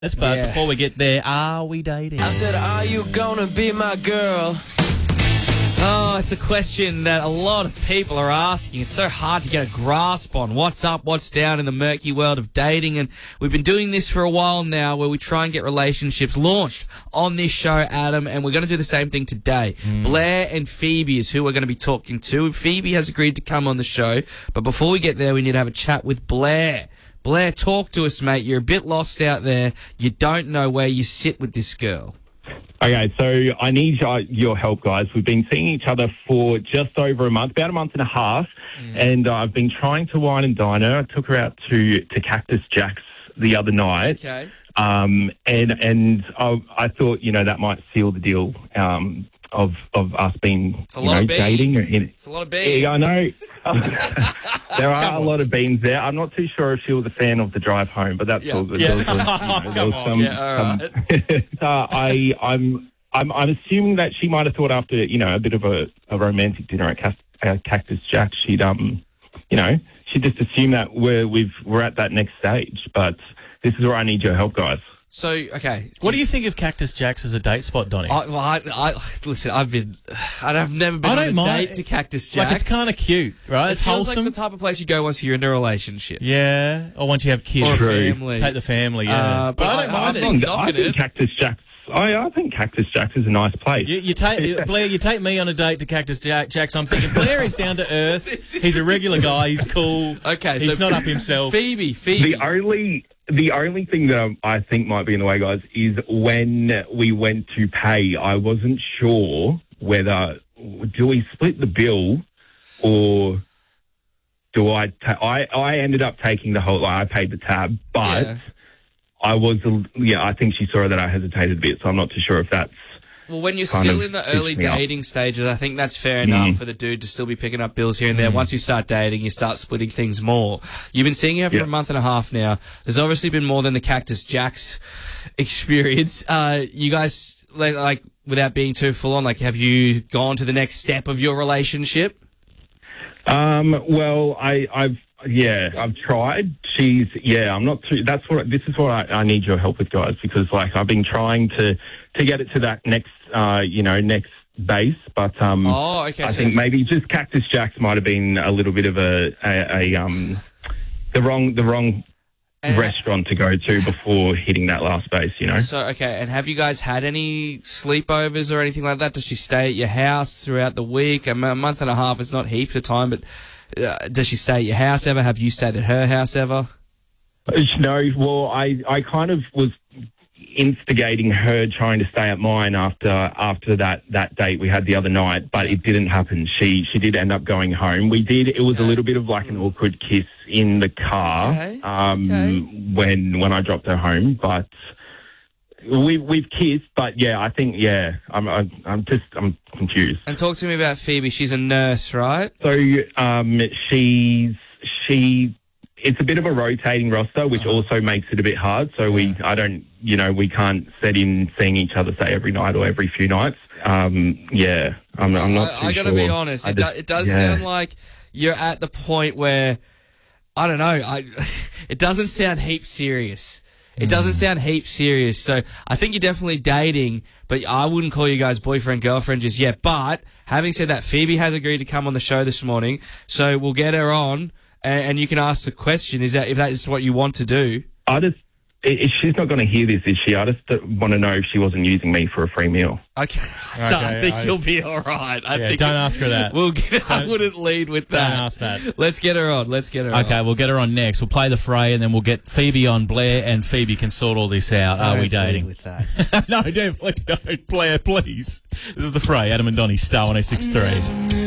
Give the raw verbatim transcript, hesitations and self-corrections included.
But Yeah. before we get there, are we dating? I said, are you gonna be my girl? Oh, it's a question that a lot of people are asking. It's so hard to get a grasp on what's up, what's down in the murky world of dating. And we've been doing this for a while now where we try and get relationships launched on this show, Adam, and we're going to do the same thing today. Mm. Blair and Phoebe is who we're going to be talking to. Phoebe has agreed to come on the show, but before we get there, we need to have a chat with Blair. Blair, talk to us, mate. You're a bit lost out there. You don't know where you sit with this girl. Okay, so I need your, your help, guys. We've been seeing each other for just over a month, about a month and a half, mm. and uh, I've been trying to wine and dine her. I took her out to, to Cactus Jack's the other night, okay. um, and and I, I thought, you know, that might seal the deal um, of of us being it's a you lot know, of beans. dating. It's a lot of beans. Yeah, I know. There are a lot of beans there. I'm not too sure if she was a fan of the drive home, but that's yeah. all. Yeah. There was, you know, there was on. some, Yeah, all right. some, uh, I, I'm, I'm, I'm assuming that she might have thought after, you know, a bit of a, a romantic dinner at Cast, uh, Cactus Jack, she'd, um, you know, she just assumed that we're we've we're at that next stage. But this is where I need your help, guys. So, okay. What do you think of Cactus Jack's as a date spot, Donnie? I, well, I, I, listen, I've been, I've never been I on don't a mind. date to Cactus Jack's. Like, it's kind of cute, right? It It's feels wholesome. like the type of place you go once you're in a relationship. Yeah, or once you have kids. Or a True. family. Take the family, yeah. Uh, but I, I don't I, mind I'm it. not I knocking think it. Cactus Jack's. I, I think Cactus Jack's is a nice place. You, you take Blair. You take me on a date to Cactus Jack. Jack's. I'm thinking Blair is down to earth. He's a regular guy. He's cool. Okay, he's so not up himself. Phoebe, Phoebe. The only the only thing that I think might be in the way, guys, is when we went to pay. I wasn't sure whether do we split the bill or do I? Ta- I I ended up taking the whole. Like, I paid the tab, but. Yeah. I was, yeah, I think she saw that I hesitated a bit, so I'm not too sure if that's... Well, when you're kind still of in the pissed early me off. dating stages, I think that's fair enough Mm. for the dude to still be picking up bills here and there. Once you start dating, you start splitting things more. You've been seeing her for Yeah. a month and a half now. There's obviously been more than the Cactus Jack's experience. Uh, you guys, like, like, without being too full on, like, have you gone to the next step of your relationship? Um, well, I, I've, yeah, I've tried. She's, yeah, I'm not too, that's what, this is what I, I need your help with, guys, because, like, I've been trying to, to get it to that next, uh, you know, next base, but, um, Oh, okay. I so think maybe just Cactus Jack's might have been a little bit of a, a, a um, the wrong, the wrong And- restaurant to go to before hitting that last base, you know? So, okay, and have you guys had any sleepovers or anything like that? Does she stay at your house throughout the week? A m- a month and a half is not heaps of time, but uh, does she stay at your house ever? Have you stayed at her house ever? No, well, I, I kind of was instigating her trying to stay at mine after after that, that date we had the other night, but it didn't happen. She she did end up going home. We did. It was Okay. a little bit of like an awkward kiss in the car Okay. um, Okay. when when I dropped her home, but we we've kissed. But yeah, I think yeah, I'm I'm, I'm just I'm confused. And talk to me about Phoebe. She's a nurse, right? So um, she's she. It's a bit of a rotating roster, which Uh-huh. also makes it a bit hard. So we, I don't, you know, we can't set in seeing each other, say, every night or every few nights. Um, yeah, I'm, I'm not I, too I gotta sure. be honest. I It, just- do, it does yeah. sound like you're at the point where, I don't know, I, it doesn't sound heap serious. It doesn't sound heap serious. So I think you're definitely dating, but I wouldn't call you guys boyfriend, girlfriend just yet. But having said that, Phoebe has agreed to come on the show this morning. So we'll get her on and, and you can ask the question, is that if that is what you want to do? I just, i- i- she's not going to hear this, is she? I just want to know if she wasn't using me for a free meal. Okay. I Okay, think I- you'll be all right. I Yeah, think don't ask her that. We'll get, I Don't- wouldn't lead with that. Don't ask that. Let's get her on. Let's get her on. Okay, we'll get her on next. We'll play the fray and then we'll get Phoebe on Blair and Phoebe can sort all this out. Are we Don't lead dating? with that. No, definitely don't. Blair, please. This is the fray. Adam and Donnie, Star one oh six three.